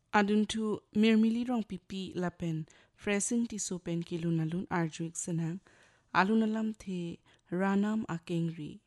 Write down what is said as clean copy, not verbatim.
Adun tu mirmili rong pipi lapen fresin ti sopen kilunalun arjuik senang alunalam the ranam akengri.